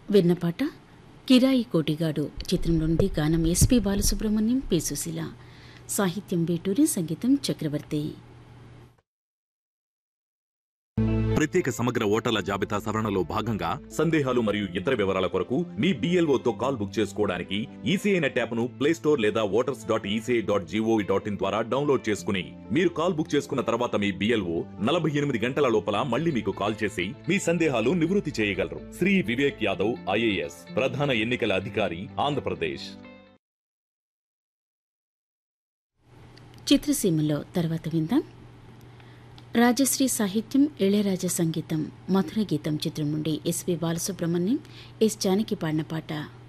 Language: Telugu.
విన్నపాట కిరాయి కోటిగాడు చిత్రం నుండి గానం ఎస్పి బాలసుబ్రహ్మణ్యం పి సుశీల, సాహిత్యం వేటూరి, సంగీతం చక్రవర్తి. ప్రత్యేక సమగ్ర ఓటర్ల జాబితా సవరణలో భాగంగా సందేహాలు మరియు ఇతర వివరాల కొరకు మీ BLOతో కాల్ బుక్ చేసుకోవడానికి ఈసీఐ నెట్ యాప్ను ప్లేస్టోర్ లేదా voters.eci.gov.in ద్వారా డౌన్లోడ్ చేసుకుని మీరు కాల్ బుక్ చేసుకున్న తర్వాత మీ BLO 48 గంటల లోపల మళ్ళీ మీకు కాల్ చేసి మీ సందేహాలు నివృత్తి చేయగలరు. శ్రీ వివేక్ యాదవ్ IAS, ప్రధాన ఎన్నికల అధికారి, ఆంధ్రప్రదేశ్. చిత్రసీమలో తర్వాత విందాం. రాజశ్రీ సాహిత్యం, ఇళయరాజా సంగీతం, మధుర గీతం చిత్రం నుండి ఎస్పి బాలసుబ్రహ్మణ్యం, ఎస్ జానకి పాడిన పాట.